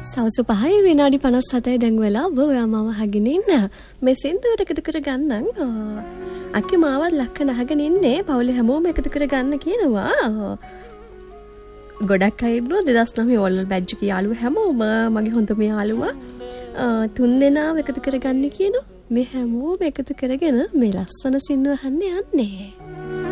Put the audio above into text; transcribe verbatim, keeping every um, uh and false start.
සවස පහයි විනාඩි පනස් හතයි දැන් වෙලා ඔබ ඔයා මාව අහගෙන ඉන්න. මේ සින්දුවට එකතු කරගන්නම්. අක්කි මාවත් ලක්කන අහගෙන ඉන්නේ. පවුලේ හැමෝම එකතු කරගන්න කියනවා. ගොඩක් අය ඉන්නවා දෙදාස් නවය ඕල් බැජ් එක යාළුවෝ හැමෝම මගේ හොඳම යාළුවා තුන් දෙනාම එකතු කරගන්න කියනවා. මේ හැමෝම එකතු කරගෙන මේ ලස්සන සින්දුව අහන්න යන්නේ.